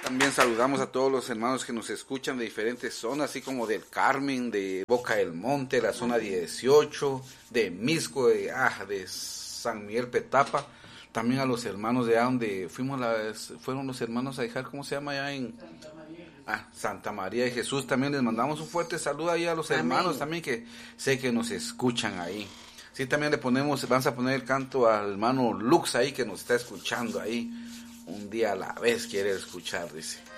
También saludamos a todos los hermanos que nos escuchan de diferentes zonas, así como del Carmen, de Boca del Monte, la zona 18, de Misco, de San Miguel Petapa. También a los hermanos de allá donde fueron los hermanos a dejar, ¿cómo se llama allá en Santa María de Jesús? También les mandamos un fuerte saludo ahí a los hermanos también que sé que nos escuchan ahí. Sí, también vamos a poner el canto al hermano Lux ahí que nos está escuchando ahí. Un día a la vez quiere escuchar, dice.